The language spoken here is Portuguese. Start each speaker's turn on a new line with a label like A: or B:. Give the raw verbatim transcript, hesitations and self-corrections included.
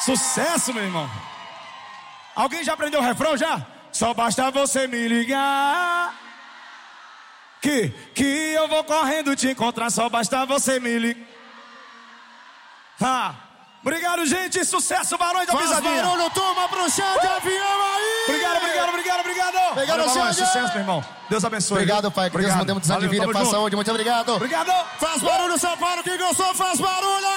A: Sucesso, meu irmão. Alguém já aprendeu o refrão já? Só basta você me ligar Que, que eu vou correndo te encontrar. Só basta você me ligar. Ah, obrigado, gente. Sucesso, Barões da Pisadinha.
B: Barulho, toma pro chão de avião aí.
A: Obrigado, obrigado, obrigado, obrigado.
B: Obrigado,
A: Barões, sucesso, meu irmão. Deus abençoe.
B: Obrigado, pai. Que Deus nos dê muitos anos de vida, paz, saúde. Muito obrigado.
A: Obrigado.
B: Faz barulho, São Paulo. Quem gostou, faz barulho.